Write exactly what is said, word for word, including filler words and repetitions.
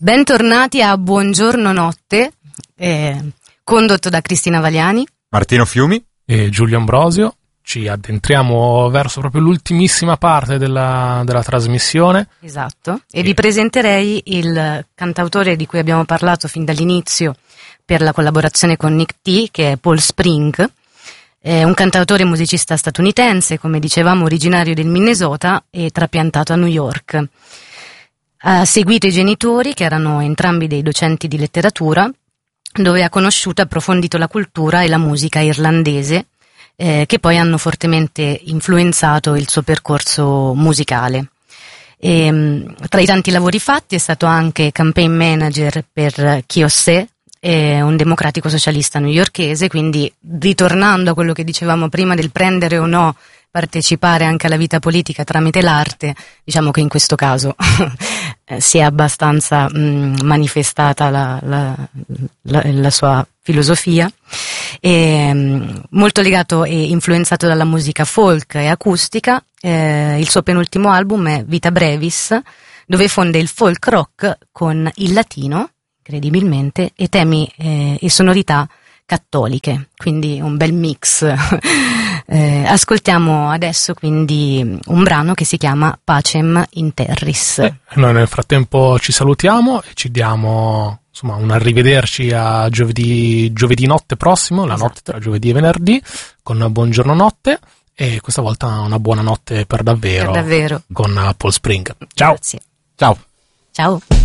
Bentornati a Buongiorno Notte, eh, condotto da Cristina Valiani, Martino Fiumi e Giulio Ambrosio. Ci addentriamo verso proprio l'ultimissima parte della, della trasmissione. Esatto, e, e vi presenterei il cantautore di cui abbiamo parlato fin dall'inizio per la collaborazione con Nick T, che è Paul Spring. È un cantautore e musicista statunitense, come dicevamo, originario del Minnesota e trapiantato a New York. Ha seguito i genitori, che erano entrambi dei docenti di letteratura, dove ha conosciuto e approfondito la cultura e la musica irlandese, eh, che poi hanno fortemente influenzato il suo percorso musicale. E, tra i tanti lavori fatti è stato anche campaign manager per Kiosse, un democratico socialista newyorkese, quindi ritornando a quello che dicevamo prima del prendere o no partecipare anche alla vita politica tramite l'arte, diciamo che in questo caso si è abbastanza mh, manifestata la, la, la, la sua filosofia, e, mh, molto legato e influenzato dalla musica folk e acustica. Eh, il suo penultimo album è Vita Brevis, dove fonde il folk rock con il latino, incredibilmente, e temi eh, e sonorità cattoliche, quindi un bel mix. eh, ascoltiamo adesso quindi un brano che si chiama Pacem in Terris. Eh, noi nel frattempo ci salutiamo e ci diamo insomma un arrivederci a giovedì, giovedì notte prossimo, la esatto. notte tra giovedì e venerdì, con Buongiorno Notte, e questa volta una buona notte per davvero, per davvero. con Paul Spring. Ciao. Grazie. Ciao. Ciao.